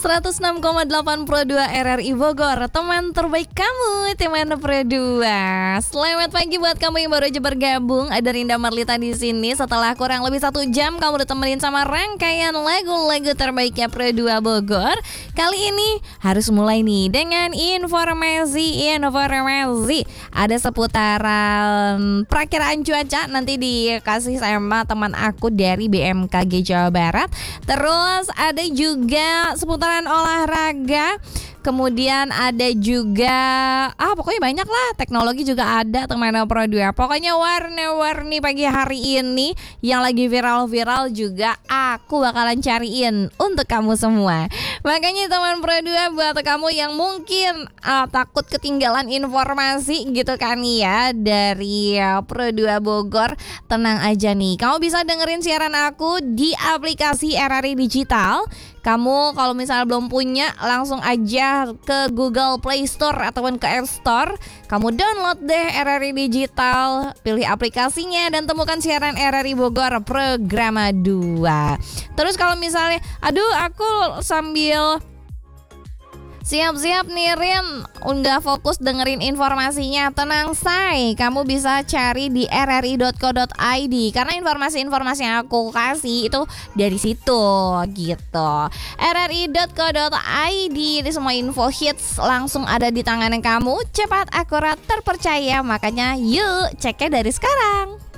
106,8 Pro 2 RRI Bogor, teman terbaik kamu, teman Pro 2. Selamat pagi buat kamu yang baru aja bergabung. Ada Rinda Marlita di sini. Setelah kurang lebih 1 jam kamu ditemenin sama rangkaian lagu-lagu terbaiknya Pro 2 Bogor. Kali ini harus mulai nih dengan informasi. Ada seputaran perakiraan cuaca nanti dikasih sama teman aku dari BMKG Jawa Barat. Terus ada juga seputaran olahraga. Kemudian ada juga pokoknya banyak lah. Teknologi juga ada teman Pro 2. Pokoknya warna-warni pagi hari ini yang lagi viral-viral juga aku bakalan cariin untuk kamu semua. Makanya teman Pro 2, buat kamu yang mungkin takut ketinggalan informasi gitu kan ya dari Pro 2 Bogor, tenang aja nih. Kamu bisa dengerin siaran aku di aplikasi RRI Digital. Kamu kalau misalnya belum punya, langsung aja ke Google Play Store ataupun ke App Store. Kamu download deh RRI Digital, pilih aplikasinya dan temukan siaran RRI Bogor Programa 2. Terus kalau misalnya, aku sambil siap-siap nih Rin, udah fokus dengerin informasinya. Tenang say, kamu bisa cari di rri.co.id karena informasi-informasi yang aku kasih itu dari situ gitu. rri.co.id, ini semua info hits langsung ada di tangan kamu. Cepat, akurat, terpercaya. Makanya yuk ceknya dari sekarang.